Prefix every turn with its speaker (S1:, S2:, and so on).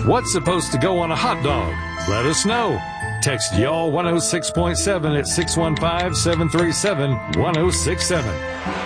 S1: What's supposed to go on a hot dog? Let us know. Text y'all 106.7 at 615-737-1067.